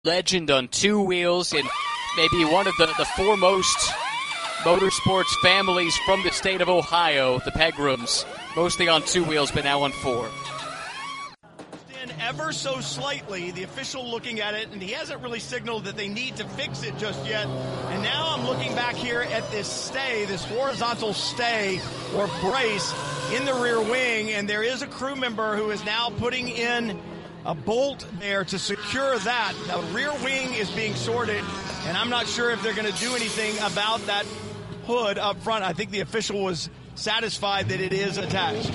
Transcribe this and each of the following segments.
legend on two wheels and maybe one of the foremost motorsports families from the state of Ohio, the Pegrams, mostly on two wheels, but now on four. Ever so slightly, the official looking at it, and he hasn't really signaled that they need to fix it just yet. And now I'm looking back here at this stay, this horizontal stay or brace in the rear wing, and there is a crew member who is now putting in a bolt there to secure that. The rear wing is being sorted, and I'm not sure if they're going to do anything about that hood up front. I think the official was satisfied that it is attached.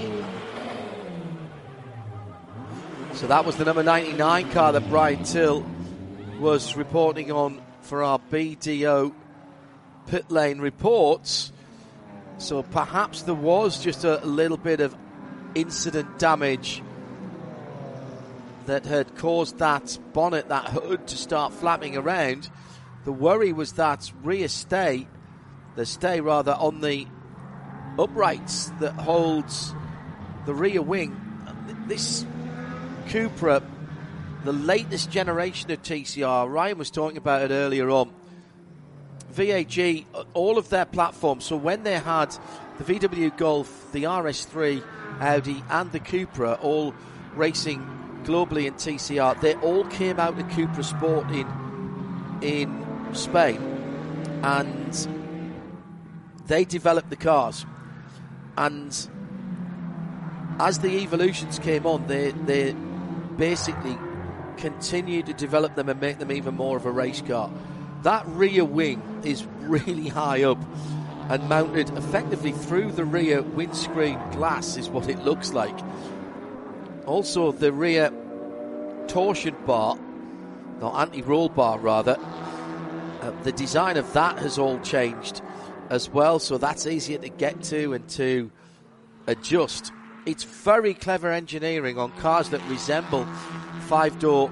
So that was the number 99 car that Brian Till was reporting on for our BDO pit lane reports. So perhaps there was just a little bit of incident damage that had caused that bonnet, that hood, to start flapping around. The worry was that rear stay, the stay rather, on the uprights that holds the rear wing. This Cupra, the latest generation of TCR, Ryan was talking about it earlier on. VAG, all of their platforms, so when they had the VW Golf, the RS3, Audi and the Cupra all racing globally in TCR, they all came out of Cupra Sport in Spain, and they developed the cars. And as the Evolutions came on, they basically continued to develop them and make them even more of a race car. That rear wing is really high up and mounted effectively through the rear windscreen glass is what it looks like. Also, the rear torsion bar, or anti-roll bar rather, the design of that has all changed as well, so that's easier to get to and to adjust. It's very clever engineering on cars that resemble five-door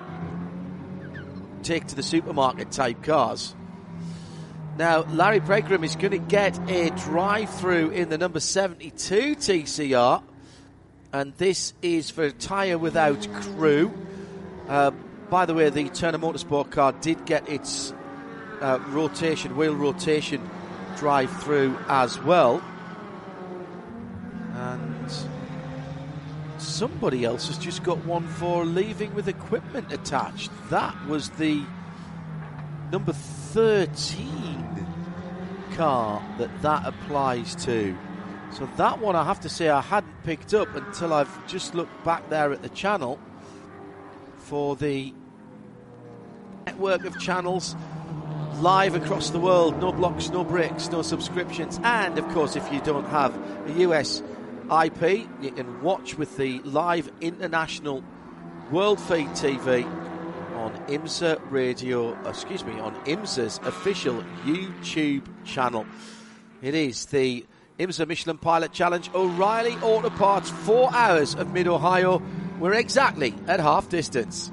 take to the supermarket type cars. Now, Larry Pegram is going to get a drive-through in the number 72 TCR, and this is for a tyre without crew. By the way, the Turner Motorsport car did get its wheel rotation drive-through as well. And somebody else has just got one for leaving with equipment attached. That was the number 13 car that applies to. So that one, I have to say, I hadn't picked up until I've just looked back there at the channel for the network of channels live across the world. No blocks, no bricks, no subscriptions. And, of course, if you don't have a US IP, you can watch with the live international world feed TV on IMSA on IMSA's official YouTube channel. It is the IMSA Michelin Pilot Challenge O'Reilly Auto Parts, 4 hours of Mid-Ohio. We're exactly at half distance.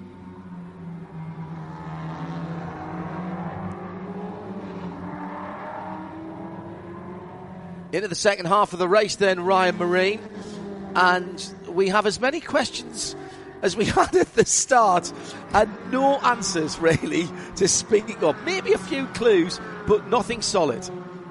Into the second half of the race then, Ryan Marine, and we have as many questions as we had at the start and no answers really to speak of. Maybe a few clues, but nothing solid.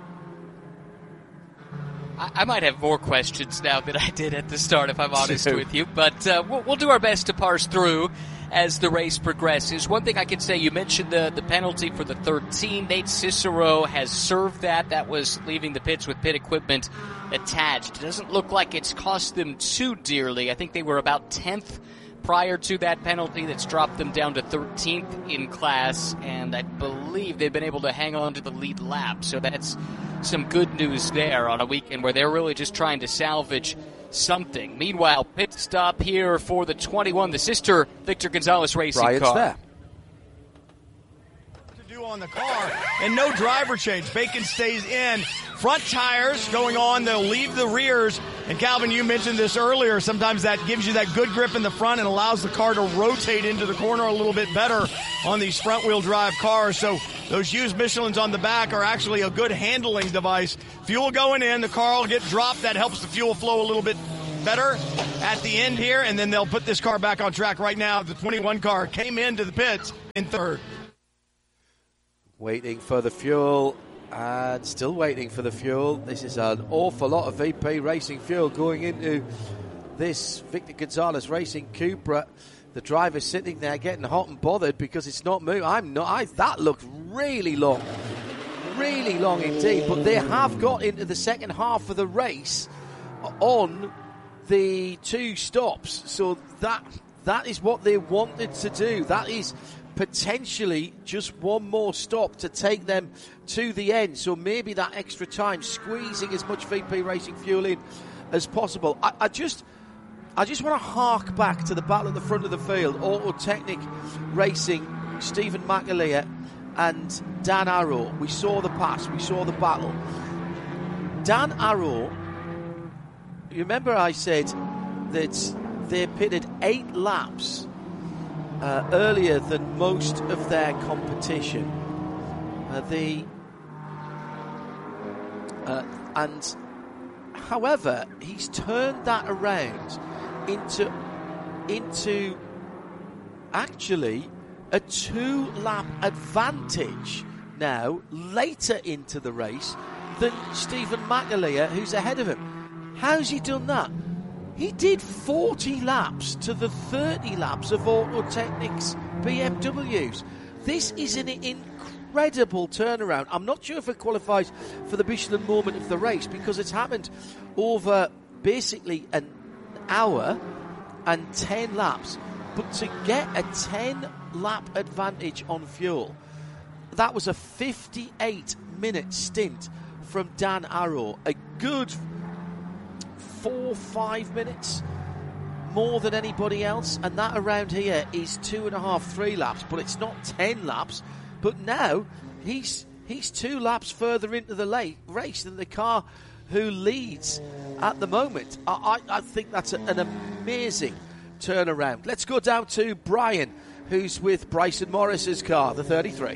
I might have more questions now than I did at the start, if I'm honest with you, but we'll do our best to parse through as the race progresses. One thing I can say, you mentioned the penalty for the 13. Nate Cicero has served that. That was leaving the pits with pit equipment attached. It doesn't look like it's cost them too dearly. I think they were about 10th prior to that penalty. That's dropped them down to 13th in class, and I believe they've been able to hang on to the lead lap. So that's some good news there on a weekend where they're really just trying to salvage something. Meanwhile, pit stop here for the 21, the sister Victor Gonzalez Racing Brian's car. There. To do on the car, and no driver change. Bacon stays in. Front tires going on, they'll leave the rears. And Calvin, you mentioned this earlier, sometimes that gives you that good grip in the front and allows the car to rotate into the corner a little bit better on these front wheel drive cars. So those used Michelins on the back are actually a good handling device. Fuel going in, the car will get dropped, that helps the fuel flow a little bit get better at the end here, and then they'll put this car back on track. Right now, the 21 car came into the pits in third. Waiting for the fuel, and still waiting for the fuel. This is an awful lot of VP Racing fuel going into this Victor Gonzalez Racing Cupra. The driver's sitting there getting hot and bothered because it's not moving. That looked really long indeed. But they have got into the second half of the race on the 2 stops. So that is what they wanted to do. That is potentially just one more stop to take them to the end. So maybe that extra time, squeezing as much VP Racing fuel in as possible. I just want to hark back to the battle at the front of the field. Autotechnic Racing, Stephen McAleer and Dan Arrow. We saw the pass, we saw the battle. Dan Arrow, you remember I said that they pitted 8 laps earlier than most of their competition. However, he's turned that around into actually a 2-lap advantage now later into the race than Stephen McAleer, who's ahead of him. How's he done that? He did 40 laps to the 30 laps of Autotechnic's BMWs. This is an incredible turnaround. I'm not sure if it qualifies for the Michelin moment of the race because it's happened over basically an hour and 10 laps. But to get a 10-lap advantage on fuel, that was a 58-minute stint from Dan Arrow. A good 4-5 minutes more than anybody else, and that around here is 2.5-3 laps, but it's not 10 laps. But now he's 2 laps further into the race than the car who leads at the moment. I think that's an amazing turnaround. Let's go down to Brian, who's with Bryson Morris's car, the 33.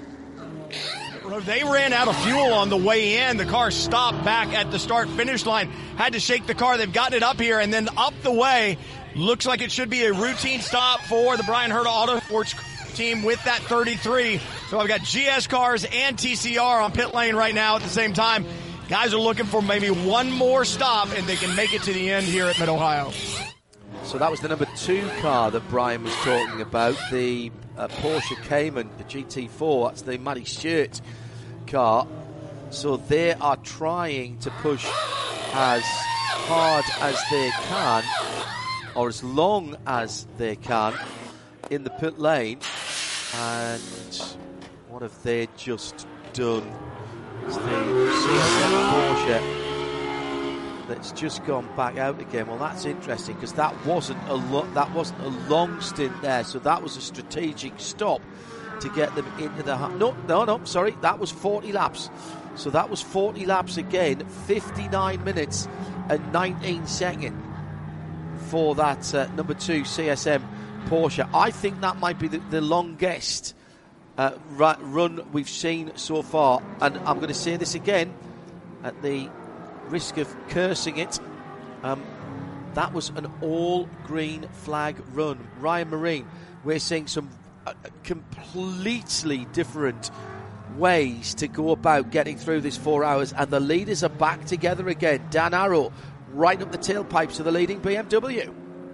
They ran out of fuel on the way in. The car stopped back at the start-finish line. Had to shake the car. They've gotten it up here and then up the way. Looks like it should be a routine stop for the Brian Herta Auto Sports team with that 33. So I've got GS cars and TCR on pit lane right now at the same time. Guys are looking for maybe one more stop and they can make it to the end here at Mid-Ohio. So that was the number 2 car that Brian was talking about, the Porsche Cayman, the GT4. That's the Matty Stewart car. So they are trying to push as hard as they can, or as long as they can, in the pit lane. And what have they just done? It's the CSM Porsche that's just gone back out again. Well, that's interesting because that wasn't a long stint there. So that was a strategic stop to get them into the... No, sorry, that was 40 laps. So that was 40 laps again, 59 minutes and 19 seconds for that number 2 CSM Porsche. I think that might be the longest run we've seen so far. And I'm going to say this again at the risk of cursing it. That was an all green flag run. Ryan Marine, we're seeing some completely different ways to go about getting through this 4 hours, and the leaders are back together again. Dan Arrow right up the tailpipes of the leading BMW.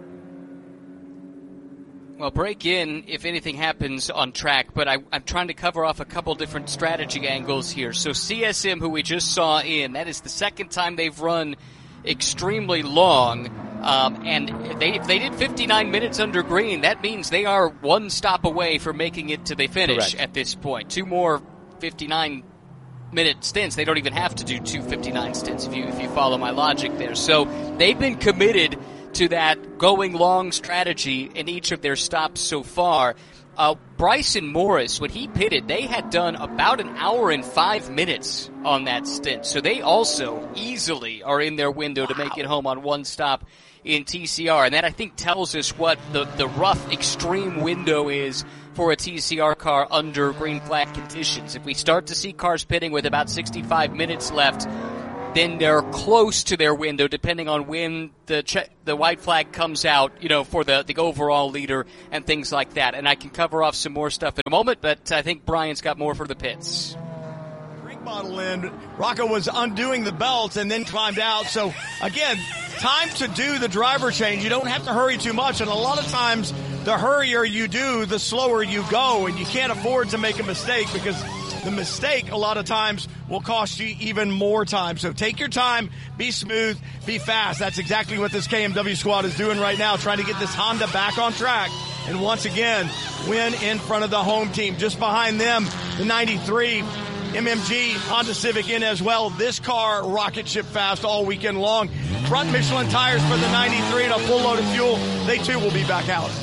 Well, break in if anything happens on track, but I'm trying to cover off a couple different strategy angles here. So CSM, who we just saw in, that is the second time they've run extremely long, and if they did 59 minutes under green, that means they are one stop away from making it to the finish. Correct. At this point. 2 more 59-minute stints. They don't even have to do 2 59 stints if you follow my logic there. So they've been committed to that going long strategy in each of their stops so far. Bryson Morris, when he pitted, they had done about an hour and 5 minutes on that stint. So they also easily are in their window to make it home on one stop in TCR. And that, I think, tells us what the rough, extreme window is for a TCR car under green flag conditions. If we start to see cars pitting with about 65 minutes left, then they're close to their window, depending on when the white flag comes out, for the overall leader and things like that. And I can cover off some more stuff in a moment, but I think Brian's got more for the pits. Drink bottle in. Rocco was undoing the belts and then climbed out. So, again, time to do the driver change. You don't have to hurry too much, and a lot of times the hurrier you do, the slower you go, and you can't afford to make a mistake because the mistake a lot of times will cost you even more time. So take your time, be smooth, be fast. That's exactly what this KMW squad is doing right now, trying to get this Honda back on track and once again win in front of the home team. Just behind them, the 93 MMG Honda Civic in as well. This car rocket ship fast all weekend long. Front Michelin tires for the 93 and a full load of fuel. They too will be back out.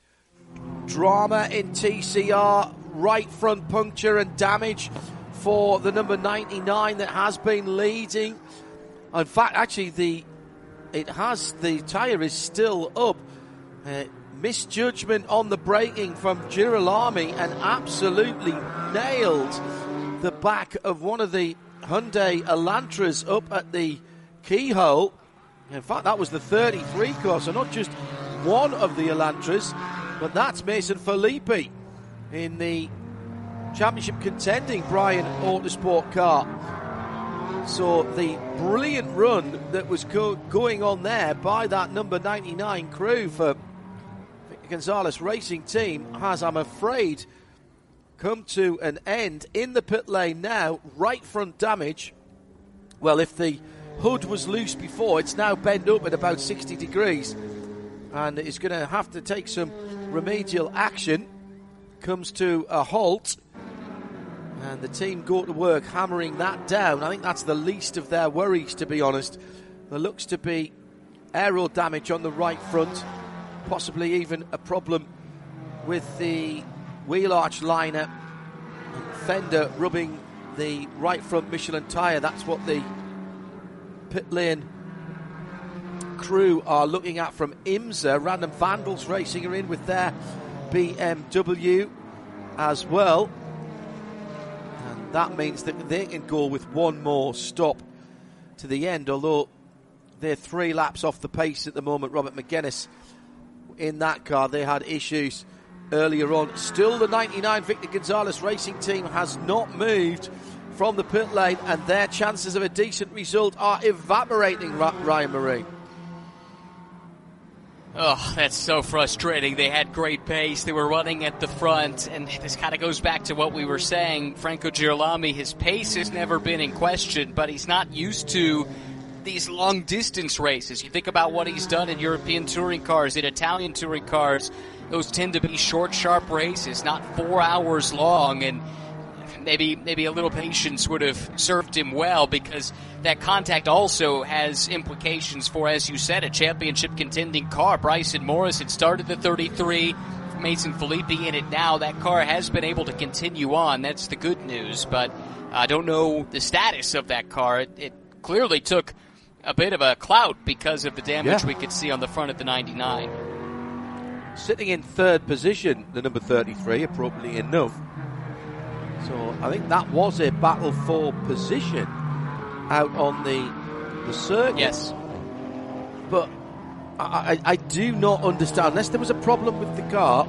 Drama in TCR, right front puncture and damage for the number 99 that has been leading. In fact, actually, the tyre is still up. Misjudgment on the braking from Girolami and absolutely nailed the back of one of the Hyundai Elantras up at the keyhole. In fact, that was the 33 car, so not just one of the Elantras, but that's Mason Filippi in the championship contending Brian Autosport car. So the brilliant run that was going on there by that number 99 crew for Victor Gonzalez Racing Team has, I'm afraid, come to an end in the pit lane now. Right front damage. Well, if the hood was loose before, it's now bent up at about 60 degrees and it's going to have to take some remedial action. Comes to a halt and the team go to work hammering that down. I think that's the least of their worries, to be honest. There looks to be aero damage on the right front, possibly even a problem with the wheel arch liner and fender rubbing the right front Michelin tyre. That's what the pit lane crew are looking at from IMSA. Random Vandals Racing are in with their BMW as well, and that means that they can go with one more stop to the end, although they're 3 laps off the pace at the moment. Robert McGuinness in that car, they had issues earlier on. Still, the 99 Victor Gonzalez Racing Team has not moved from the pit lane, and their chances of a decent result are evaporating, Ryan Marie. Oh, that's so frustrating. They had great pace. They were running at the front, and this kind of goes back to what we were saying. Franco Girolami, his pace has never been in question, but he's not used to these long-distance races. You think about what he's done in European touring cars, in Italian touring cars. Those tend to be short, sharp races, not 4 hours long, and maybe a little patience would have served him well, because that contact also has implications for, as you said, a championship contending car. Bryson Morris had started the 33, Mason Filippi in it now. That car has been able to continue on. That's the good news, but I don't know the status of that car. It clearly took a bit of a clout because of the damage we could see on the front of the 99. Sitting in third position, the number 33, appropriately enough. So I think that was a battle for position out on the circuit. Yes. But I do not understand, unless there was a problem with the car.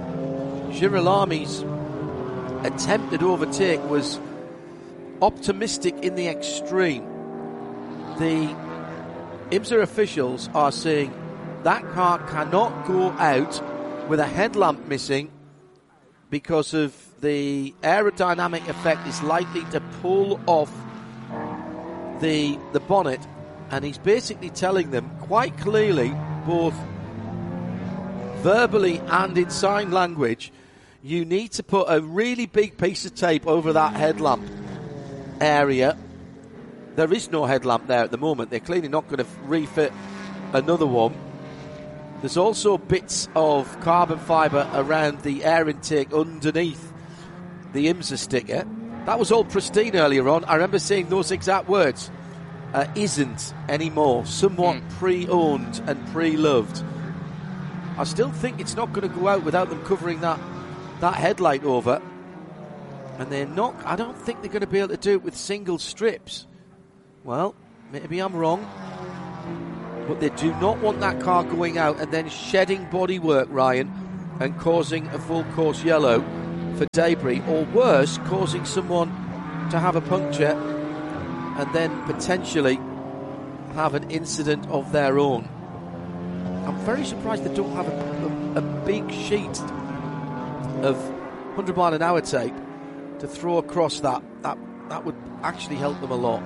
Girolami's attempted overtake was optimistic in the extreme. The IMSA officials are saying that car cannot go out with a headlamp missing because of the aerodynamic effect is likely to pull off the bonnet, and he's basically telling them quite clearly, both verbally and in sign language, you need to put a really big piece of tape over that headlamp area. There is no headlamp there at the moment. They're clearly not going to refit another one. There's also bits of carbon fibre around the air intake underneath the IMSA sticker. That was all pristine earlier on. I remember seeing those exact words. Isn't anymore. Somewhat pre-owned and pre-loved. I still think it's not going to go out without them covering that headlight over. And they're not. I don't think they're going to be able to do it with single strips. Well, maybe I'm wrong, but they do not want that car going out and then shedding bodywork, Ryan, and causing a full course yellow for debris, or worse, causing someone to have a puncture and then potentially have an incident of their own. I'm very surprised they don't have a big sheet of 100 mile an hour tape to throw across that. That would actually help them a lot.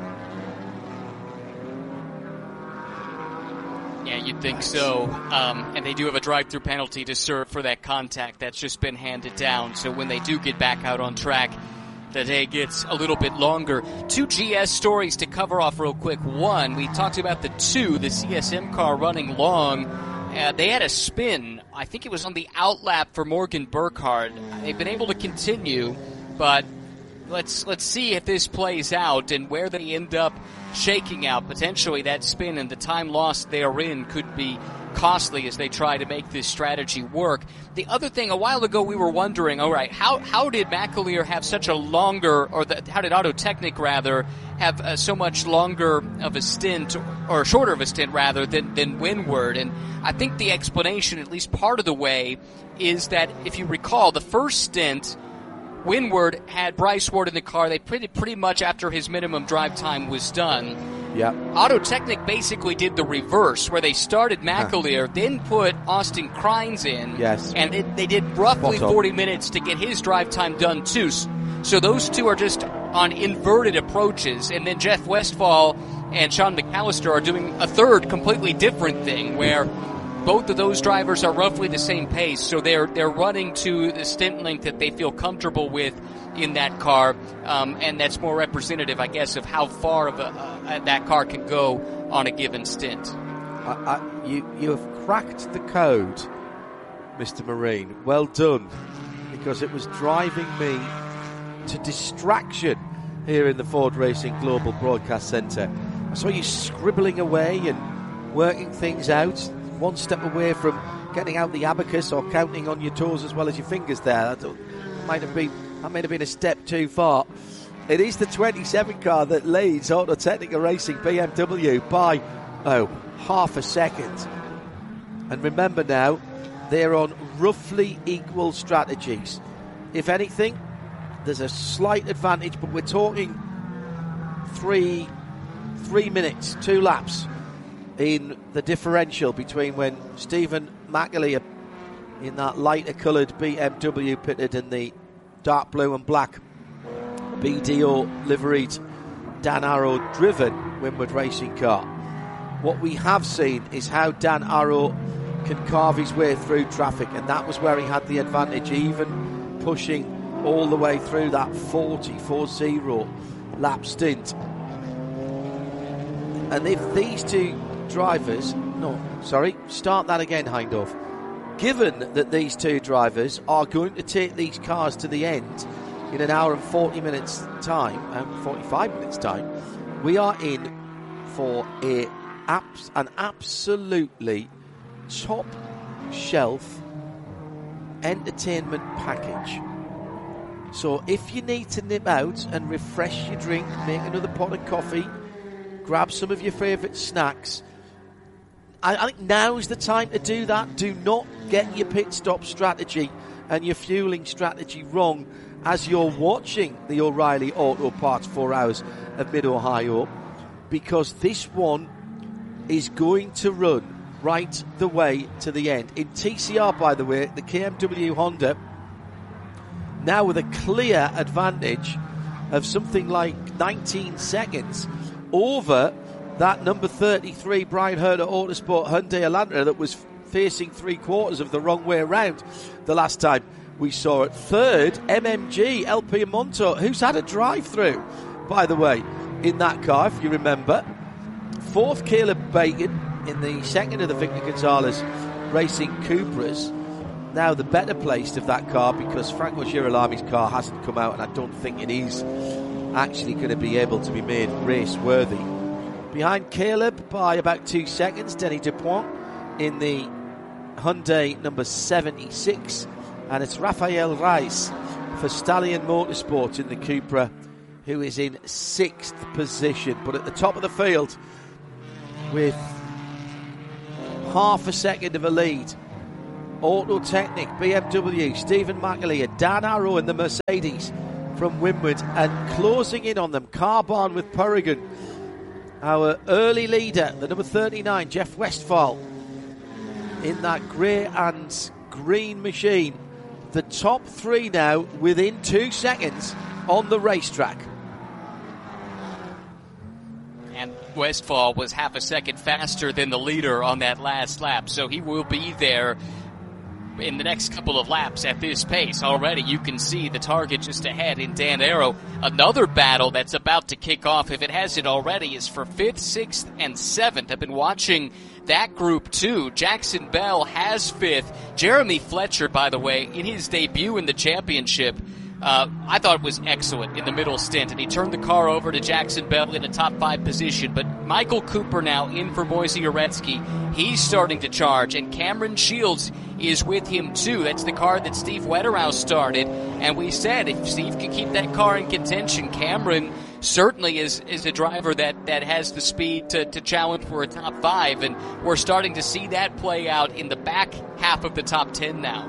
Yeah, you'd think so. And they do have a drive-through penalty to serve for that contact that's just been handed down. So when they do get back out on track, the day gets a little bit longer. 2 GS stories to cover off real quick. One, we talked about the CSM car running long. They had a spin. I think it was on the outlap for Morgan Burkhardt. They've been able to continue, but let's see if this plays out and where they end up shaking out. Potentially that spin and the time lost therein could be costly as they try to make this strategy work. The other thing, a while ago we were wondering, all right, how did McAleer have such a longer, how did Autotechnic rather have so much longer of a stint, or shorter of a stint rather, than Windward? And I think the explanation, at least part of the way, is that if you recall, the first stint, Windward had Bryce Ward in the car. They pretty much after his minimum drive time was done. Yeah. Autotechnic basically did the reverse, where they started McAleer, then put Austin Krines in, yes, and they did roughly 40 minutes to get his drive time done too. So those two are just on inverted approaches, and then Jeff Westphal and Sean McAllister are doing a third completely different thing, where both of those drivers are roughly the same pace, so they're running to the stint length that they feel comfortable with in that car, and that's more representative, I guess, of how far of that car can go on a given stint. You have cracked the code, Mr. Marine. Well done, because it was driving me to distraction here in the Ford Racing Global Broadcast Centre. I saw you scribbling away and working things out, one step away from getting out the abacus or counting on your toes as well as your fingers there. That might have been a step too far. It is the 27 car that leads Autotechnica Racing BMW by half a second. And remember now, they're on roughly equal strategies. If anything, there's a slight advantage, but we're talking three minutes, 2 laps in the differential between when Stephen McAleer in that lighter coloured BMW pitted and the dark blue and black BDO liveried Dan Arrow driven Windward Racing car. What we have seen is how Dan Arrow can carve his way through traffic, and that was where he had the advantage, even pushing all the way through that 40 lap stint. And if these two drivers, start that again, Hindorf. Given that these two drivers are going to take these cars to the end in an hour and 40 minutes time, 45 minutes time, we are in for an absolutely top shelf entertainment package. So if you need to nip out and refresh your drink, make another pot of coffee, grab some of your favourite snacks, I think now's the time to do that. Do not get your pit stop strategy and your fueling strategy wrong as you're watching the O'Reilly Auto Parts 4 Hours of Mid-Ohio, because this one is going to run right the way to the end. In TCR, by the way, the KMW Honda now with a clear advantage of something like 19 seconds over that number 33 Brian Herter Autosport Hyundai Elantra that was facing 3/4 of the wrong way around the last time we saw it. Third, MMG El Piemonte, who's had a drive-through, by the way, in that car, if you remember. Fourth, Caleb Bacon in the second of the Victor Gonzalez Racing Cupras. Now the better placed of that car, because Franco Girolami's car hasn't come out, and I don't think it is actually going to be able to be made race-worthy. Behind Caleb by about 2 seconds, Denny Dupont in the Hyundai number 76. And it's Rafael Reis for Stallion Motorsports in the Cupra who is in 6th position. But at the top of the field, with half a second of a lead, Auto Technic, BMW, Stephen McAleer, Dan Arrow in the Mercedes from Winward, and closing in on them, Carbon with Peregrine. Our early leader, the number 39, Jeff Westphal, in that grey and green machine. The top 3 now within 2 seconds on the racetrack. And Westphal was half a second faster than the leader on that last lap, so he will be there in the next couple of laps at this pace. Already you can see the target just ahead in Dan Arrow. Another battle that's about to kick off, if it hasn't already, is for 5th, 6th, and 7th. I've been watching that group too. Jackson Bell has 5th. Jeremy Fletcher, by the way, in his debut in the championship, I thought was excellent in the middle stint, and he turned the car over to Jackson Bell in a top 5 position. But Michael Cooper now in for Moisey Uretsky. He's starting to charge, and Cameron Shields is with him too. That's the car that Steve Wetterhouse started, and we said if Steve can keep that car in contention, Cameron certainly is a driver that has the speed to challenge for a top 5, and we're starting to see that play out in the back half of the top 10 now.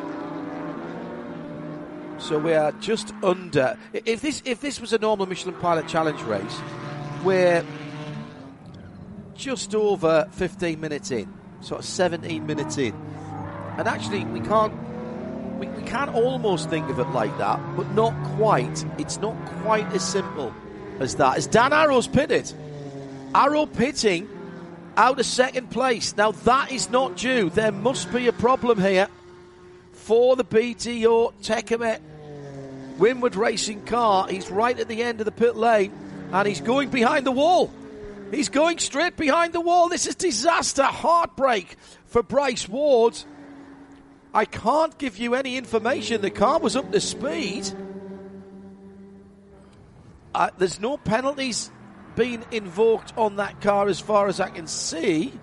So we are just under. If this was a normal Michelin Pilot Challenge race, we're just over 15 minutes in, sort of 17 minutes in, and actually we can't almost think of it like that, but not quite. It's not quite as simple as that. As Dan Arrow's pitted, Arrow pitting out of 2nd place. Now that is not due. There must be a problem here for the BDO Techemet Winward Racing car. He's right at the end of the pit lane, and he's going behind the wall. He's going straight behind the wall. This is disaster, heartbreak for Bryce Ward. I can't give you any information. The car was up to speed. There's no penalties being invoked on that car as far as I can see.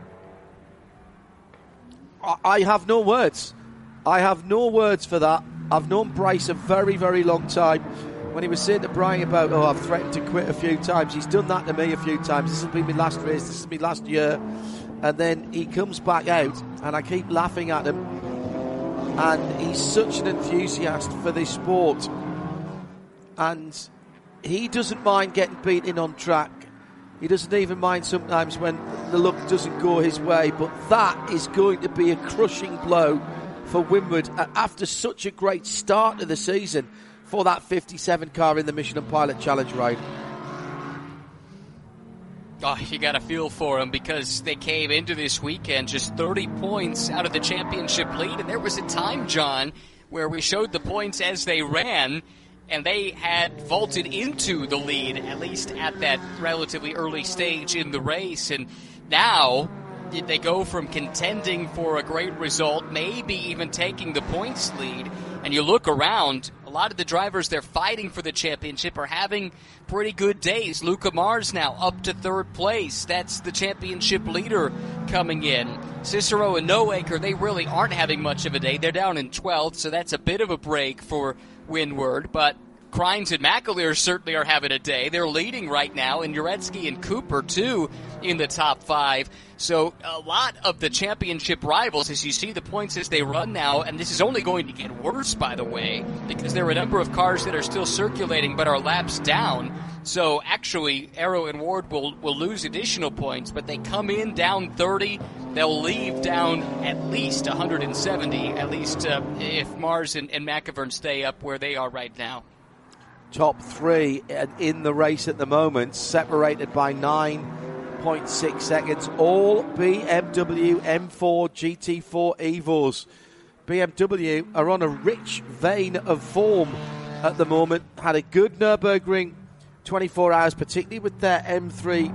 I have no words. I have no words for that. I've known Bryce a very, very long time. When he was saying to Brian about, I've threatened to quit a few times, he's done that to me a few times. This has been my last race, this is my last year. And then he comes back out, and I keep laughing at him. And he's such an enthusiast for this sport. And he doesn't mind getting beaten on track. He doesn't even mind sometimes when the luck doesn't go his way. But that is going to be a crushing blow for Winward after such a great start to the season for that 57 car in the Michelin Pilot Challenge ride. Oh, you got to feel for them, because they came into this weekend just 30 points out of the championship lead, and there was a time, John, where we showed the points as they ran, and they had vaulted into the lead, at least at that relatively early stage in the race, and now they go from contending for a great result, maybe even taking the points lead, and you look around, a lot of the drivers they're fighting for the championship are having pretty good days. Luca Mars now up to 3rd place. That's the championship leader coming in. Cicero and Noaker, they really aren't having much of a day. They're down in 12th, so that's a bit of a break for Winward, but Crines and McAleer certainly are having a day. They're leading right now, and Uretsky and Cooper, too, in the top 5. So a lot of the championship rivals, as you see the points as they run now, and this is only going to get worse, by the way, because there are a number of cars that are still circulating but are laps down. So actually, Arrow and Ward will lose additional points, but they come in down 30. They'll leave down at least 170, at least if Mars and McIvern stay up where they are right now. Top 3 in the race at the moment, separated by 9.6 seconds. All BMW M4 GT4 Evos. BMW are on a rich vein of form at the moment. Had a good Nürburgring 24 hours, particularly with their M3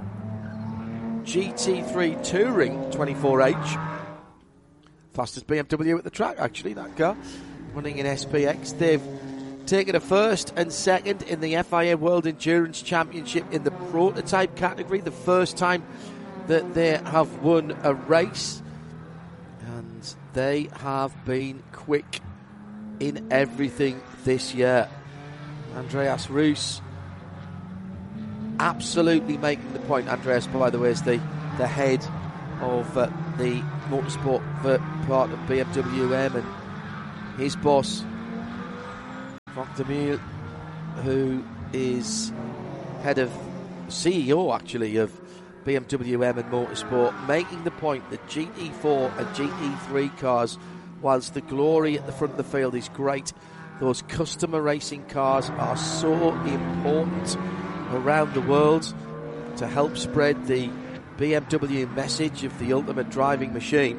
GT3 Touring 24H. Fastest BMW at the track, actually, that car. Running in SPX. They've taken a 1st and 2nd in the FIA World Endurance Championship in the prototype category, the first time that they have won a race, and they have been quick in everything this year. Andreas Roos absolutely making the point. Andreas, by the way, is the head of the motorsport part of BMW M, and his boss, Frank de Mille, who is head of CEO actually of BMW M and Motorsport, making the point that GT4 and GT3 cars, whilst the glory at the front of the field is great, those customer racing cars are so important around the world to help spread the BMW message of the ultimate driving machine.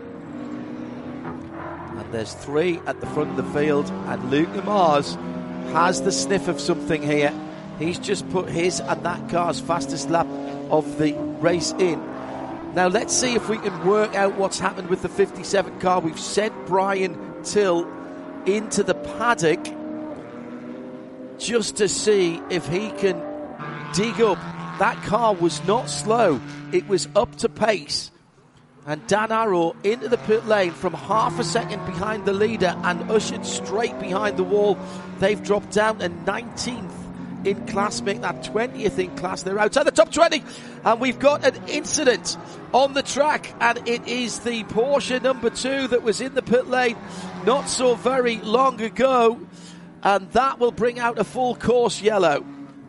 And there's 3 at the front of the field, and Luke Mars has the sniff of something here. He's just put his and that car's fastest lap of the race in. Now let's see if we can work out what's happened with the 57 car. We've sent Brian Till into the paddock just to see if he can dig up. That car was not slow, it was up to pace. And Dan Arrow into the pit lane from half a second behind the leader and ushered straight behind the wall. They've dropped down to 19th in class, make that 20th in class. They're outside the top 20, and we've got an incident on the track, and it is the Porsche number 2 that was in the pit lane not so very long ago, and that will bring out a full course yellow.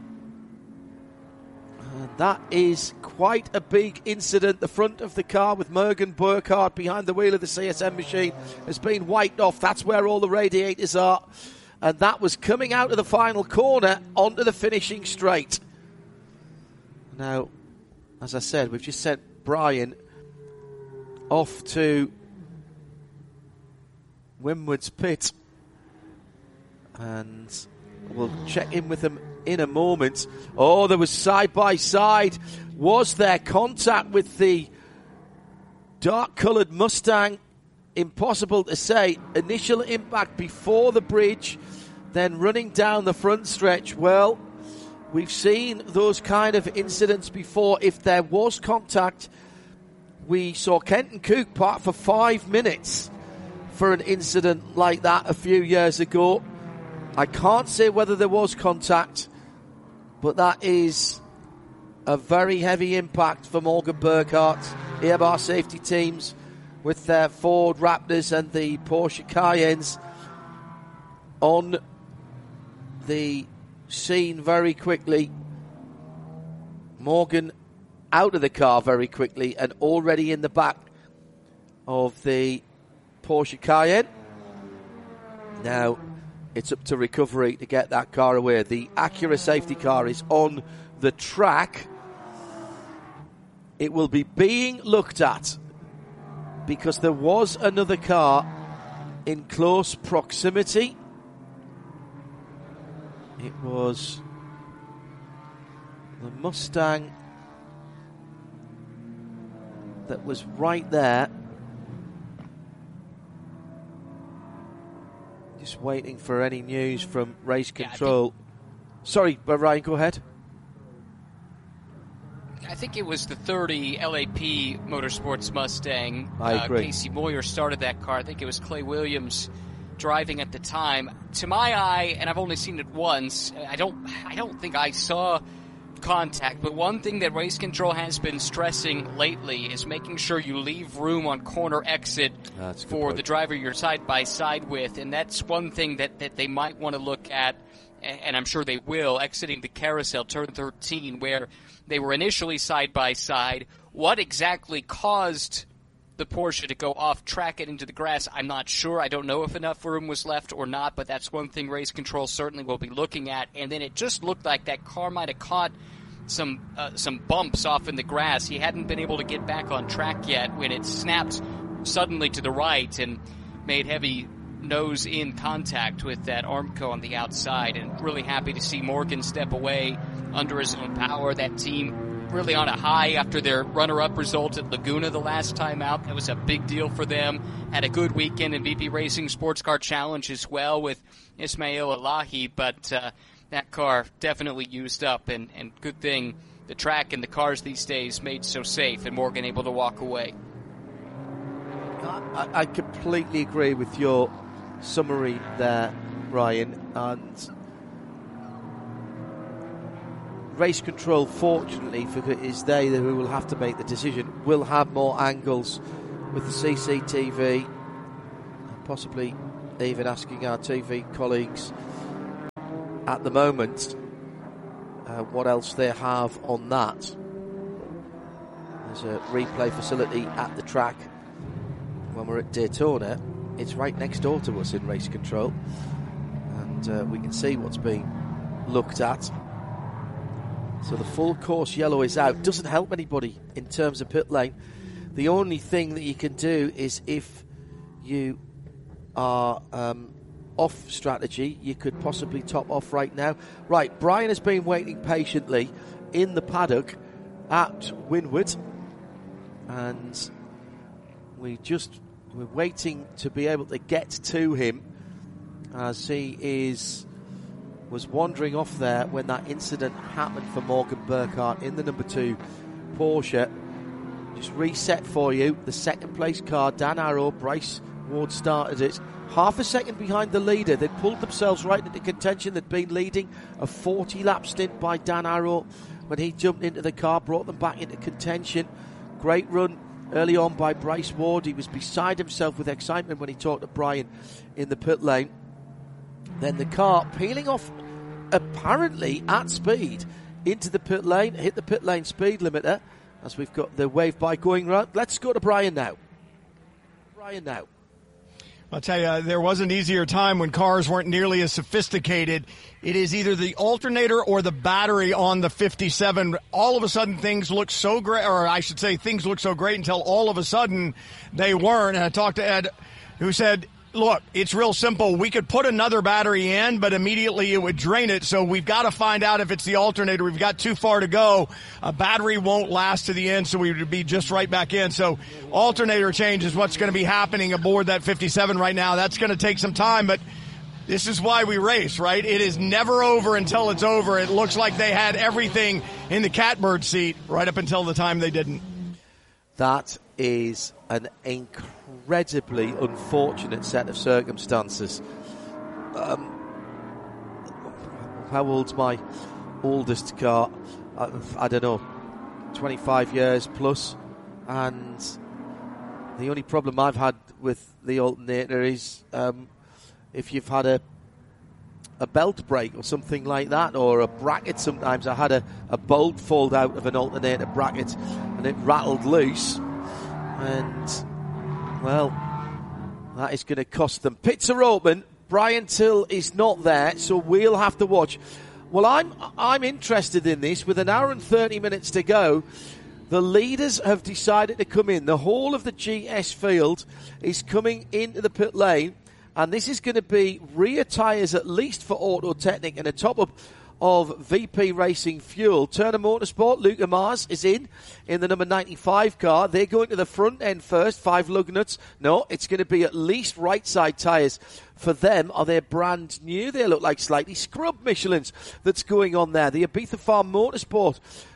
And that is quite a big incident. The front of the car with Morgan Burkhardt behind the wheel of the CSM machine has been wiped off. That's where all the radiators are. And that was coming out of the final corner onto the finishing straight. Now, as I said, we've just sent Brian off to Wimwood's pit. And we'll check in with them in a moment. Oh, there was side-by-side. Was there contact with the dark-coloured Mustang? Impossible to say. Initial impact before the bridge, then running down the front stretch. Well, we've seen those kind of incidents before. If there was contact, we saw Kenton Koch park for 5 minutes for an incident like that a few years ago. I can't say whether there was contact, but that is a very heavy impact for Morgan Burkhardt, EMR safety teams with their Ford Raptors and the Porsche Cayennes on the scene very quickly. Morgan out of the car very quickly and already in the back of the Porsche Cayenne. Now it's up to recovery to get that car away. The Acura safety car is on the track. It will be being looked at because there was another car in close proximity. It was the Mustang that was right there. Just waiting for any news from race control. Sorry, but Ryan, go ahead. I think it was the 30 LAP Motorsports Mustang. I agree. Casey Moyer started that car. I think it was Clay Williams driving at the time. To my eye, and I've only seen it once, I don't think I saw contact, but one thing that race control has been stressing lately is making sure you leave room on corner exit for the driver you're side by side with, and that's one thing that they might want to look at, and I'm sure they will, exiting the carousel, turn 13, where they were initially side by side. What exactly caused the Porsche to go off track and into the grass, I'm not sure. I don't know if enough room was left or not, but that's one thing race control certainly will be looking at. And then it just looked like that car might have caught some bumps off in the grass. He hadn't been able to get back on track yet when it snapped suddenly to the right and made heavy nose-in contact with that Armco on the outside. And really happy to see Morgan step away under his own power. That team really on a high after their runner-up result at Laguna the last time out. That was a big deal for them. Had a good weekend in VP Racing Sports Car Challenge as well with Ismail Elahi, but that car definitely used up, and good thing the track and the cars these days made so safe and Morgan able to walk away. I completely agree with your summary there, Ryan, and Race control, fortunately, is they who will have to make the decision, will have more angles with the CCTV, possibly even asking our TV colleagues at the moment what else they have on that. There's a replay facility at the track when we're at Daytona. It's right next door to us in race control, and we can see what's being looked at. So the full course yellow is out. Doesn't help anybody in terms of pit lane. The only thing that you can do is if you are off strategy, you could possibly top off right now. Right, Brian has been waiting patiently in the paddock at Windward, and we're waiting to be able to get to him as he was wandering off there when that incident happened for Morgan Burkhart in the number 2 Porsche. Just reset for you. The second place car, Dan Arrow, Bryce Ward started it. Half a second behind the leader. They'd pulled themselves right into contention. They'd been leading a 40-lap stint by Dan Arrow when he jumped into the car, brought them back into contention. Great run early on by Bryce Ward. He was beside himself with excitement when he talked to Brian in the pit lane. Then the car peeling off apparently at speed into the pit lane, hit the pit lane speed limiter as we've got the wave bike going round. Let's go to Brian now. I'll tell you, there was an easier time when cars weren't nearly as sophisticated. It is either the alternator or the battery on the 57. All of a sudden, things look so great, or I should say things look so great until all of a sudden they weren't. And I talked to Ed, who said, look, it's real simple. We could put another battery in, but immediately it would drain it. So we've got to find out if it's the alternator. We've got too far to go. A battery won't last to the end, so we would be just right back in. So alternator change is what's going to be happening aboard that 57 right now. That's going to take some time, but this is why we race, right? It is never over until it's over. It looks like they had everything in the catbird seat right up until the time they didn't. That is an incredibly unfortunate set of circumstances. How old's my oldest car? I don't know, 25 years plus. And the only problem I've had with the alternator is if you've had a belt break or something like that, or a bracket. Sometimes I had a bolt fall out of an alternator bracket and it rattled loose, and well, that is going to cost them. Pits are open. Brian Till is not there, so we'll have to watch. Well, I'm interested in this. With an hour and 30 minutes to go, the leaders have decided to come in. The whole of the GS field is coming into the pit lane, and this is going to be rear tyres at least for Auto Technic and a top-up of VP Racing fuel. Turner Motorsport, Luca Mars is in the number 95 car. They're going to the front end first, 5 lug nuts. No, it's going to be at least right side tyres for them. Are they brand new? They look like slightly scrubbed Michelins that's going on there. The Ibiza Farm Motorsport,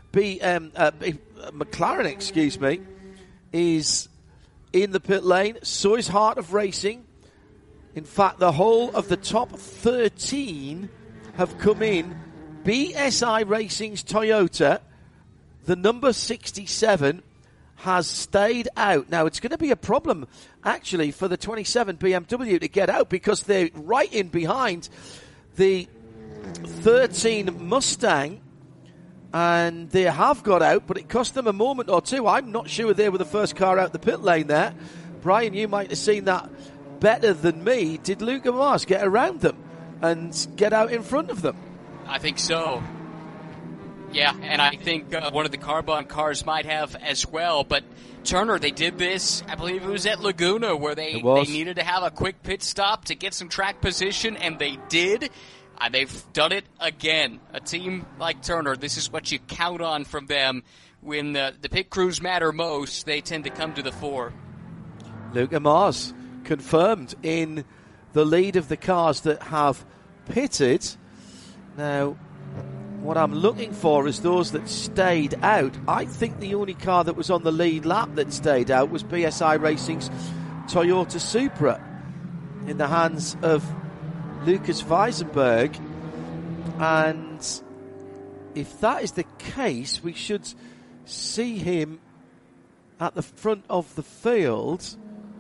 McLaren, is in the pit lane. So is Heart of Racing. In fact, the whole of the top 13 have come in. BSI Racing's Toyota, the number 67, has stayed out. Now, it's going to be a problem, actually, for the 27 BMW to get out, because they're right in behind the 13 Mustang, and they have got out, but it cost them a moment or two. I'm not sure they were the first car out the pit lane there. Brian, you might have seen that better than me. Did Luca Mars get around them and get out in front of them? I think so. Yeah, and I think one of the Carbon cars might have as well. But Turner, they did this, I believe it was at Laguna, where they needed to have a quick pit stop to get some track position, and they did. They've done it again. A team like Turner, this is what you count on from them. When the pit crews matter most, they tend to come to the fore. Luca Mars confirmed in the lead of the cars that have pitted. Now, what I'm looking for is those that stayed out. I think the only car that was on the lead lap that stayed out was BSI Racing's Toyota Supra in the hands of Lucas Weisenberg. And if that is the case, we should see him at the front of the field.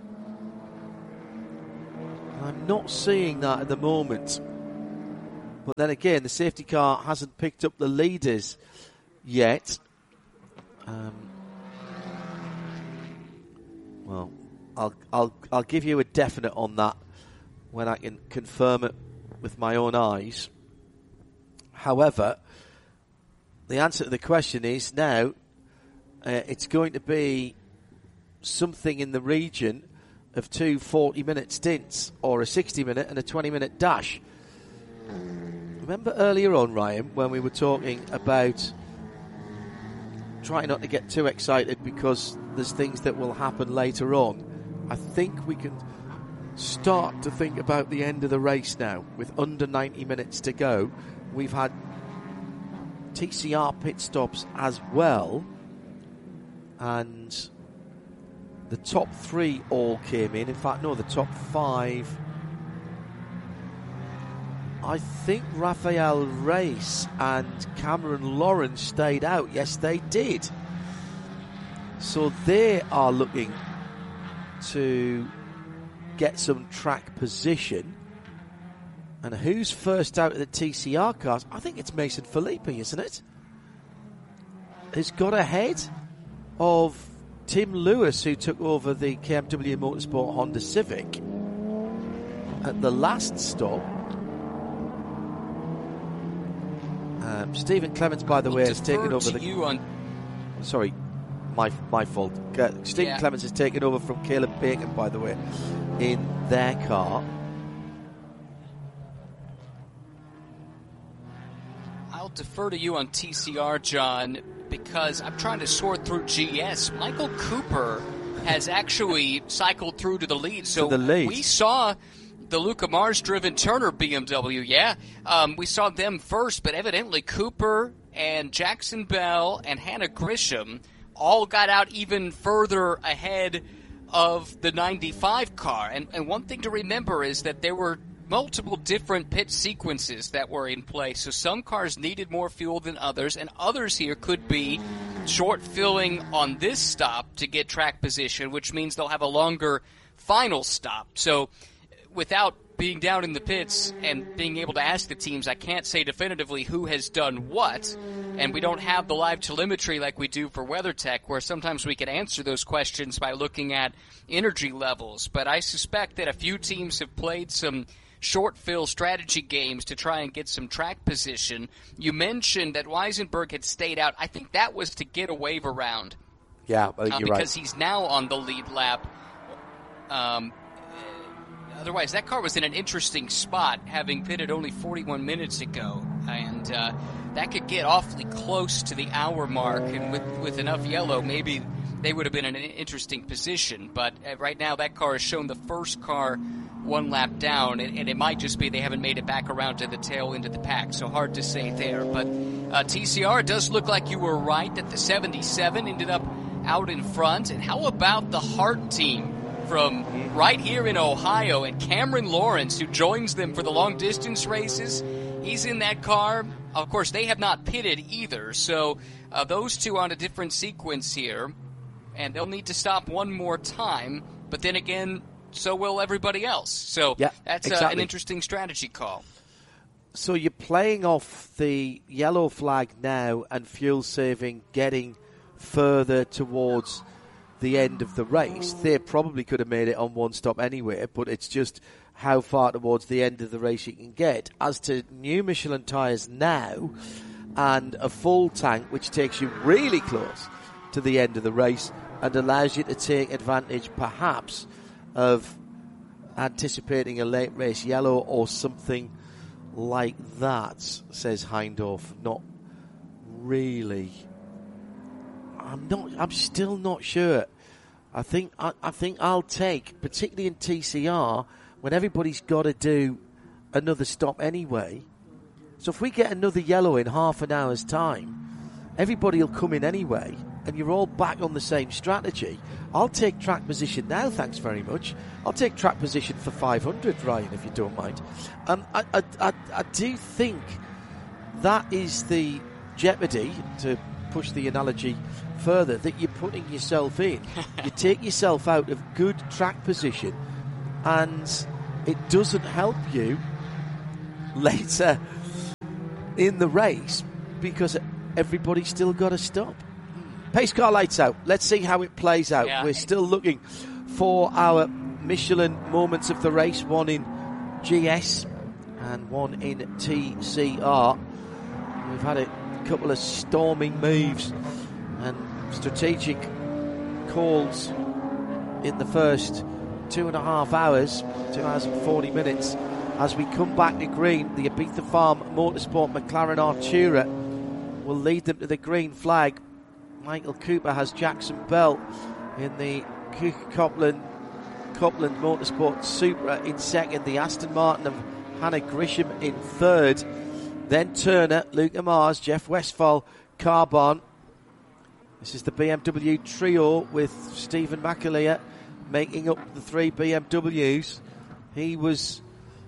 I'm not seeing that at the moment. But then again, the safety car hasn't picked up the leaders yet. Well, I'll give you a definite on that when I can confirm it with my own eyes. However, the answer to the question is now it's going to be something in the region of 2 40-minute stints, or a 60-minute and a 20-minute dash. Remember earlier on, Ryan, when we were talking about trying not to get too excited because there's things that will happen later on? I think we can start to think about the end of the race now. With under 90 minutes to go, we've had TCR pit stops as well, and the top 3 all came in. In fact, no, the top 5. I think Rafael Reis and Cameron Lawrence stayed out. Yes, they did. So they are looking to get some track position. And who's first out of the TCR cars? I think it's Mason Filippi, isn't it? Has got ahead of Tim Lewis, who took over the KMW Motorsport Honda Civic at the last stop. Stephen Clements, by the way, has taken over the... Sorry, my fault. Stephen Clements has taken over from Caleb Bacon, by the way, in their car. I'll defer to you on TCR, John, because I'm trying to sort through GS. Michael Cooper has actually cycled through to the lead. So we saw the Luca Mars-driven Turner BMW, we saw them first, but evidently Cooper and Jackson Bell and Hannah Grisham all got out even further ahead of the 95 car. And one thing to remember is that there were multiple different pit sequences that were in place. So some cars needed more fuel than others, and others here could be short filling on this stop to get track position, which means they'll have a longer final stop. So without being down in the pits and being able to ask the teams, I can't say definitively who has done what, and we don't have the live telemetry like we do for WeatherTech, where sometimes we can answer those questions by looking at energy levels. But I suspect that a few teams have played some short fill strategy games to try and get some track position. You mentioned that Weisenberg had stayed out. I think that was to get a wave around. Yeah, I think you're right. Because he's now on the lead lap. Otherwise, that car was in an interesting spot, having pitted only 41 minutes ago, and that could get awfully close to the hour mark, and with enough yellow, maybe they would have been in an interesting position. But right now, that car has shown the first car one lap down, and it might just be they haven't made it back around to the tail end of the pack, so hard to say there. But TCR, it does look like you were right that the 77 ended up out in front. And how about the Hart team from right here in Ohio, and Cameron Lawrence, who joins them for the long-distance races? He's in that car. Of course, they have not pitted either, so those two on a different sequence here, and they'll need to stop one more time, but then again, so will everybody else. So that's exactly an interesting strategy call. So you're playing off the yellow flag now and fuel saving getting further towards the end of the race. They probably could have made it on one stop anyway, but it's just how far towards the end of the race you can get. As to new Michelin tyres now and a full tank, which takes you really close to the end of the race and allows you to take advantage perhaps of anticipating a late race yellow or something like that, says Heindorf. Not really. I'm still not sure. I think I'll take, particularly in TCR, when everybody's got to do another stop anyway. So if we get another yellow in half an hour's time, everybody will come in anyway, and you're all back on the same strategy. I'll take track position now, thanks very much. I'll take track position for 500, Ryan, if you don't mind. I do think that is the jeopardy, to push the analogy further, that you're putting yourself in. You take yourself out of good track position, and it doesn't help you later in the race because everybody's still got to stop. Pace car lights out. Let's see how it plays out. Yeah. We're still looking for our Michelin moments of the race, one in GS and one in TCR. We've had a couple of storming moves and strategic calls in the first 2.5 hours, 2 hours and 40 minutes. As we come back to green, the Ibiza Farm Motorsport McLaren Artura will lead them to the green flag. Michael Cooper has Jackson Bell in the Copland Motorsport Supra in second, the Aston Martin of Hannah Grisham in third, then Turner, Luke Mars, Jeff Westphal, Carbon. This is the BMW trio with Stephen McAleer making up the 3 BMWs. He was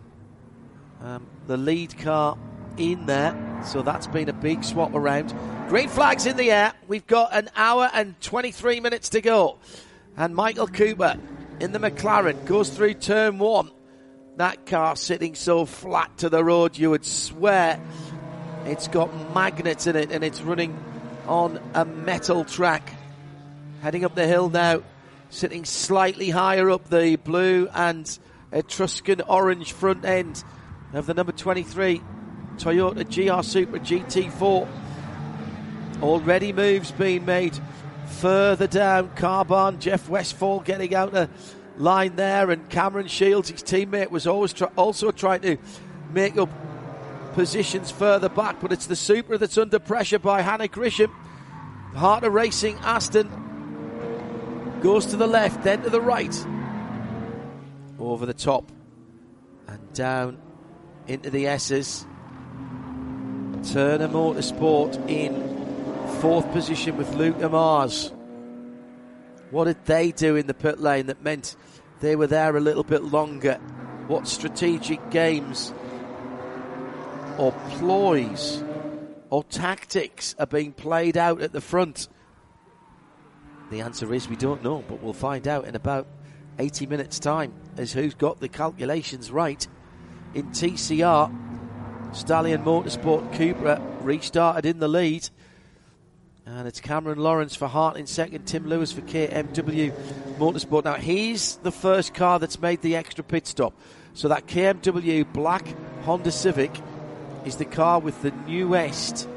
the lead car in there, so that's been a big swap around. Green flags in the air. We've got an hour and 23 minutes to go, and Michael Cooper in the McLaren goes through turn 1. That car sitting so flat to the road you would swear it's got magnets in it, and it's running on a metal track. Heading up the hill now, sitting slightly higher up, the blue and Etruscan orange front end of the number 23 Toyota GR Supra GT4. Already moves being made further down. Carbon, Jeff Westphal getting out the line there, and Cameron Shields, his teammate, was always also trying to make up positions further back, but it's the Supra that's under pressure by Hannah Grisham. Heart of Racing Aston goes to the left, then to the right, over the top and down into the S's. Turner Motorsport in 4th position with Luke Mars. What did they do in the pit lane that meant they were there a little bit longer? What strategic games or ploys or tactics are being played out at the front? The answer is we don't know, but we'll find out in about 80 minutes' time as who's got the calculations right. In TCR, Stallion Motorsport Cupra restarted in the lead, and it's Cameron Lawrence for Hart in second, Tim Lewis for KMW Motorsport. Now, he's the first car that's made the extra pit stop. So that KMW black Honda Civic is the car with the newest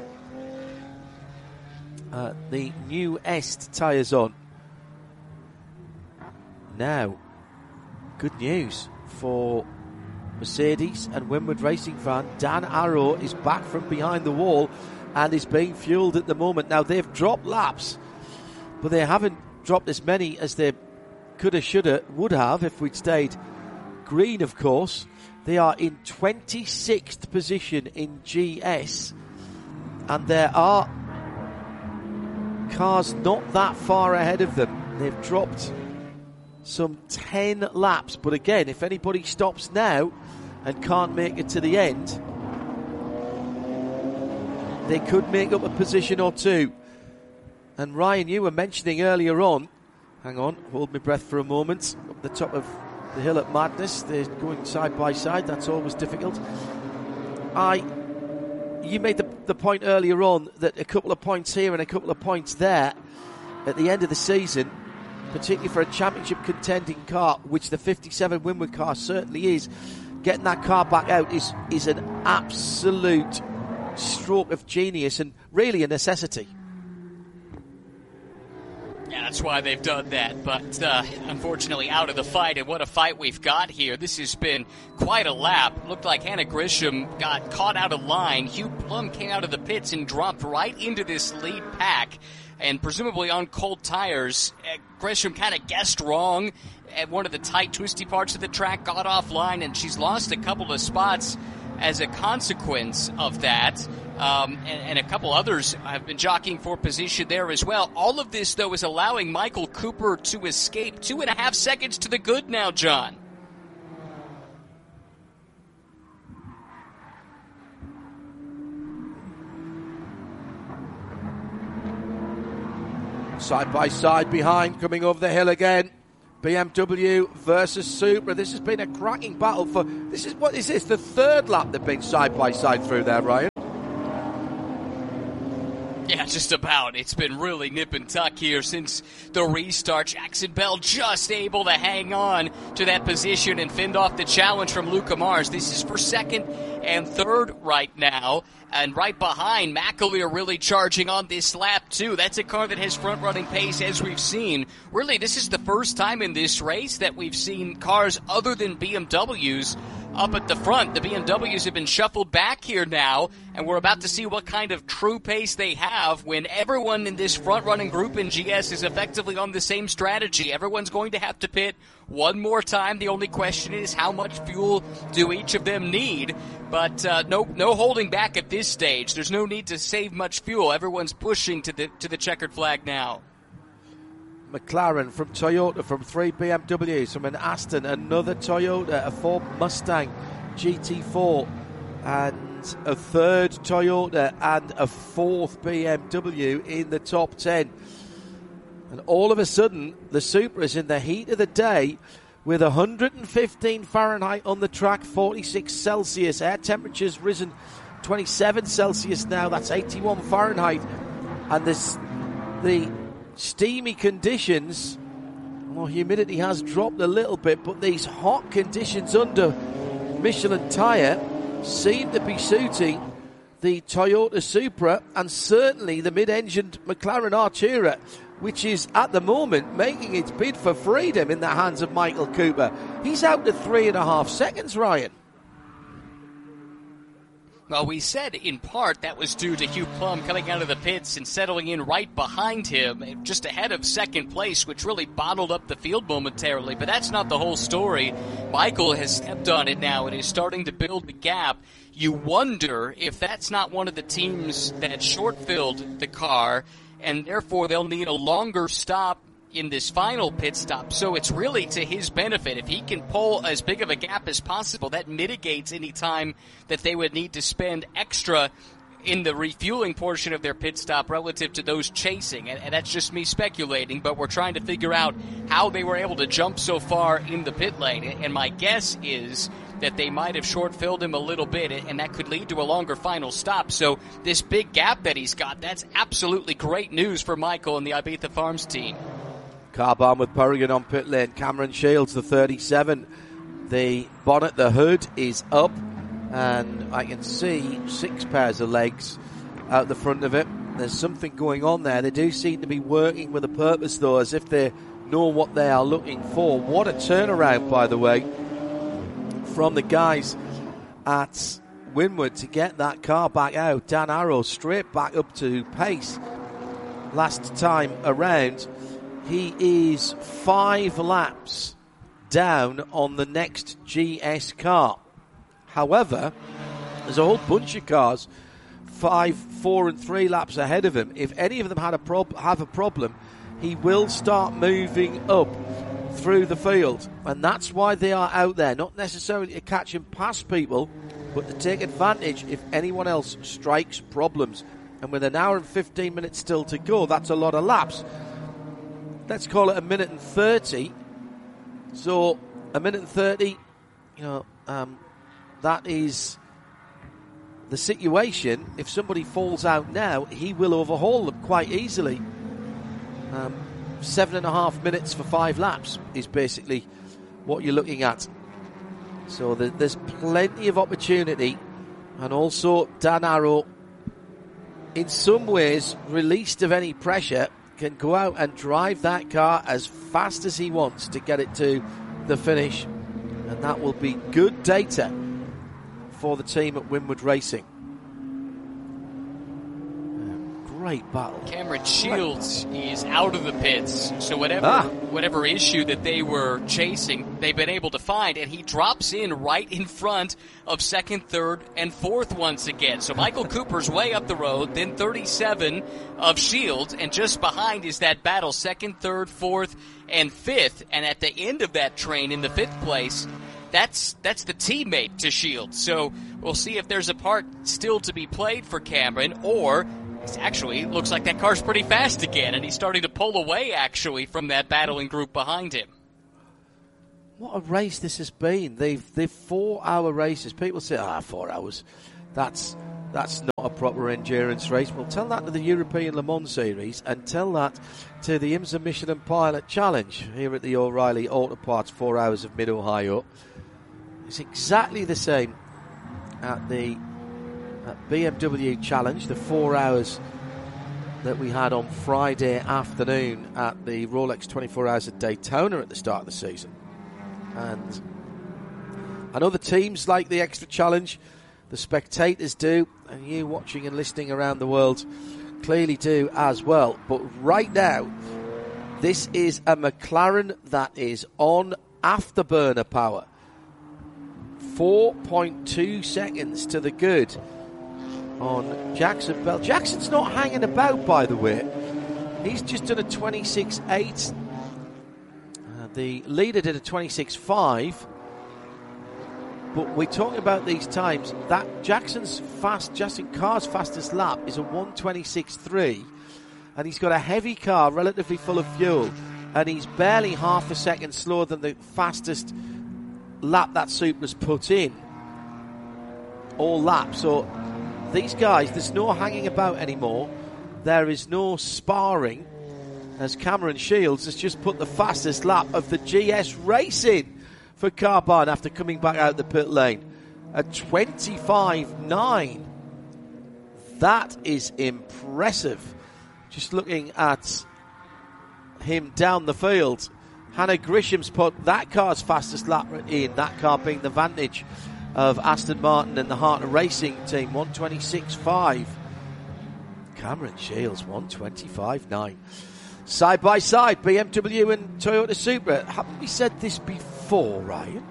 tyres on. Now, good news for Mercedes and Winward Racing fan. Dan Arrow is back from behind the wall and is being fueled at the moment. Now, they've dropped laps, but they haven't dropped as many as they coulda, shoulda, would have if we'd stayed green, of course. They are in 26th position in GS, and there are cars not that far ahead of them. They've dropped some 10 laps, but again, if anybody stops now and can't make it to the end, they could make up a position or two. And Ryan, you were mentioning earlier on, hang on, hold my breath for a moment, up the top of the hill at Madness, they're going side by side, that's always difficult. You made the point earlier on that a couple of points here and a couple of points there at the end of the season, particularly for a championship contending car, which the 57 Winward car certainly is, getting that car back out is an absolute stroke of genius and really a necessity. Yeah, that's why they've done that, but unfortunately out of the fight, and what a fight we've got here. This has been quite a lap. Looked like Hannah Grisham got caught out of line. Hugh Plum came out of the pits and dropped right into this lead pack, and presumably on cold tires. Grisham kind of guessed wrong at one of the tight, twisty parts of the track, got offline, and she's lost a couple of spots as a consequence of that. And a couple others have been jockeying for position there as well. All of this, though, is allowing Michael Cooper to escape. 2.5 seconds to the good now, John. Side by side behind, coming over the hill again. BMW versus Supra. This has been a cracking battle for... What is this? The third lap they've been side by side through there, Ryan? Yeah, just about. It's been really nip and tuck here since the restart. Jackson Bell just able to hang on to that position and fend off the challenge from Luca Mars. This is for second and third right now. And right behind, McAleer really charging on this lap, too. That's a car that has front-running pace, as we've seen. Really, this is the first time in this race that we've seen cars other than BMWs up at the front. The BMWs have been shuffled back here now, and we're about to see what kind of true pace they have when everyone in this front-running group in GS is effectively on the same strategy. Everyone's going to have to pit one more time. The only question is how much fuel do each of them need? But no holding back at this stage. There's no need to save much fuel. Everyone's pushing to the checkered flag now. McLaren from Toyota, from 3 BMWs, from an Aston, another Toyota, a Ford Mustang GT4, and a third Toyota and a fourth BMW in the top 10. And all of a sudden, the Supra is in the heat of the day with 115 Fahrenheit on the track, 46 Celsius. Air temperature's risen 27 Celsius now, that's 81 Fahrenheit. And the steamy conditions, well, humidity has dropped a little bit, but these hot conditions under Michelin tyre seem to be suiting the Toyota Supra and certainly the mid-engined McLaren Artura, which is at the moment making its bid for freedom in the hands of Michael Cooper. He's out to 3.5 seconds, Ryan. Well, we said in part that was due to Hugh Plum coming out of the pits and settling in right behind him, just ahead of second place, which really bottled up the field momentarily. But that's not the whole story. Michael has stepped on it now and is starting to build the gap. You wonder if that's not one of the teams that short-filled the car, and therefore they'll need a longer stop in this final pit stop. So it's really to his benefit. If he can pull as big of a gap as possible, that mitigates any time that they would need to spend extra in the refueling portion of their pit stop relative to those chasing. And that's just me speculating, but we're trying to figure out how they were able to jump so far in the pit lane. And my guess is that they might have short-filled him a little bit, and that could lead to a longer final stop. So this big gap that he's got, that's absolutely great news for Michael and the Ibiza Farms team. Car bomb with Perrigan on pit lane. Cameron Shields, the 37. The bonnet, the hood is up, and I can see 6 pairs of legs out the front of it. There's something going on there. They do seem to be working with a purpose, though, as if they know what they are looking for. What a turnaround, by the way, from the guys at Winward to get that car back out. Dan Arrow straight back up to pace last time around. He is 5 laps down on the next GS car. However, there's a whole bunch of cars 5, 4 and 3 laps ahead of him. If any of them have a problem, he will start moving up through the field, and that's why they are out there, not necessarily to catch and pass people, but to take advantage if anyone else strikes problems. And with an hour and 15 minutes still to go, that's a lot of laps. Let's call it 1:30. So 1:30, that is the situation. If somebody falls out now, he will overhaul them quite easily. 7.5 minutes for 5 laps is basically what you're looking at. So there's plenty of opportunity, and also Dan Arrow, in some ways released of any pressure, can go out and drive that car as fast as he wants to get it to the finish, and that will be good data for the team at Winward Racing. Great battle. Cameron Shields is out of the pits, so whatever issue that they were chasing, they've been able to find, and he drops in right in front of second, third, and fourth once again. So Michael Cooper's way up the road, then 37 of Shields, and just behind is that battle, second, third, fourth, and fifth. And at the end of that train in the 5th place, that's the teammate to Shields. So we'll see if there's a part still to be played for Cameron, or Actually, looks like that car's pretty fast again, and he's starting to pull away, actually, from that battling group behind him. What a race this has been. They've 4-hour races. People say, 4 hours. That's not a proper endurance race. Well, tell that to the European Le Mans Series and tell that to the IMSA Michelin Pilot Challenge here at the O'Reilly Auto Parts 4 hours of Mid-Ohio. It's exactly the same at the BMW Challenge, the 4 hours that we had on Friday afternoon at the Rolex 24 Hours at Daytona at the start of the season. And I know the teams like the extra challenge, the spectators do, and you watching and listening around the world clearly do as well. But right now, this is a McLaren that is on afterburner power. 4.2 seconds to the good on Jackson Bell. Jackson's not hanging about, by the way. He's just done a 26.8. The leader did a 26.5. But we're talking about these times. That Jackson Carr's fastest lap is a 1:26.3, and he's got a heavy car, relatively full of fuel, and he's barely half a second slower than the fastest lap that Supra's put in all lap. So these guys, there's no hanging about anymore. There is no sparring, as Cameron Shields has just put the fastest lap of the GS racing for Carbahn after coming back out the pit lane. A 25.9. That is impressive. Just looking at him down the field, Hannah Grisham's put that car's fastest lap in, that car being the Vantage of Aston Martin and the Harter Racing team, 1:26.5. Cameron Shields, 1:25.9. Side by side, BMW and Toyota Supra. Haven't we said this before, Ryan?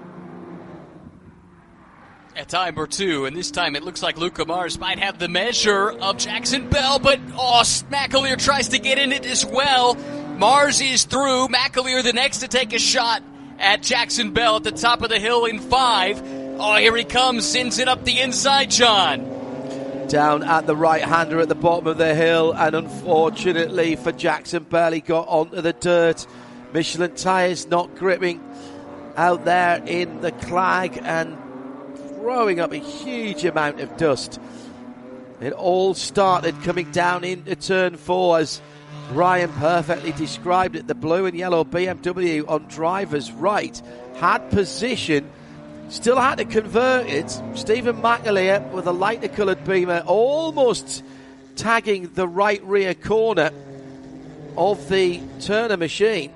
A time or two, and this time it looks like Luca Mars might have the measure of Jackson Bell, but McAleer tries to get in it as well. Mars is through. McAleer the next to take a shot at Jackson Bell at the top of the hill in 5. Oh, here he comes, sends it up the inside, John. Down at the right-hander at the bottom of the hill, and unfortunately for Jackson Bell, he got onto the dirt. Michelin tyres not gripping out there in the clag and throwing up a huge amount of dust. It all started coming down into turn 4, as Ryan perfectly described it. The blue and yellow BMW on driver's right had position, still had to convert it. Stephen McAleer with a lighter coloured Beamer almost tagging the right rear corner of the Turner machine.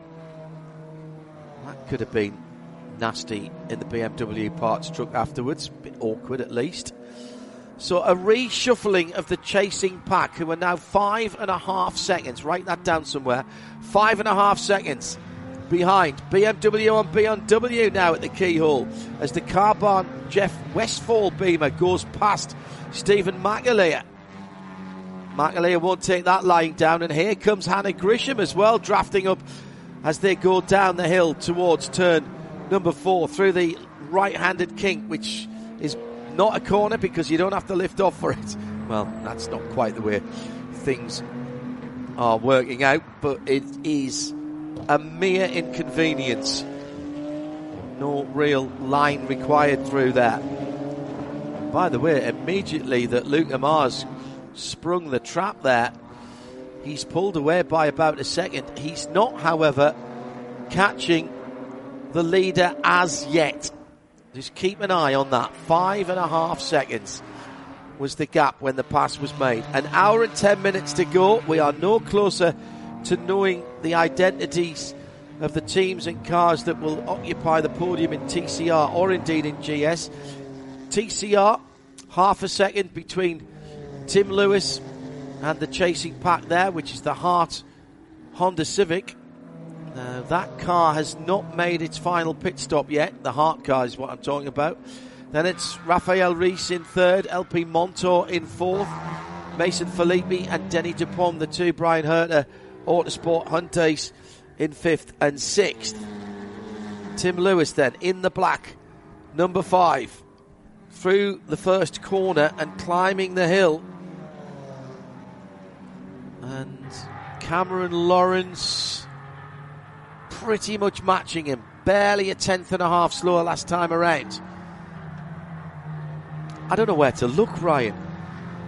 That could have been nasty in the BMW parts truck afterwards. A bit awkward at least. So a reshuffling of the chasing pack, who are now 5.5 seconds. Write that down somewhere. 5.5 seconds behind. BMW on BMW now at the keyhole as the Carbahn Jeff Westphal Beamer goes past Stephen McAleer. McAleer won't take that lying down, and here comes Hannah Grisham as well, drafting up as they go down the hill towards turn number 4 through the right-handed kink, which is not a corner because you don't have to lift off for it. Well, that's not quite the way things are working out, but it is a mere inconvenience. No real line required through that. By the way, immediately that Luca Mars sprung the trap there, he's pulled away by about a second. He's not, however, catching the leader as yet. Just keep an eye on that. 5.5 seconds was the gap when the pass was made. An hour and 10 minutes to go. We are no closer to knowing the identities of the teams and cars that will occupy the podium in TCR or indeed in GS. TCR, half a second between Tim Lewis and the chasing pack there, which is the Hart Honda Civic. That car has not made its final pit stop yet. The Hart car is what I'm talking about. Then it's Rafael Reis in 3rd, LP Montour in 4th, Mason Filippi and Denny Dupont, the two Brian Herter Autosport Hyundais in 5th and 6th. Tim Lewis then in the black, number 5, through the first corner and climbing the hill. And Cameron Lawrence pretty much matching him. Barely a tenth and a half slower last time around. I don't know where to look, Ryan.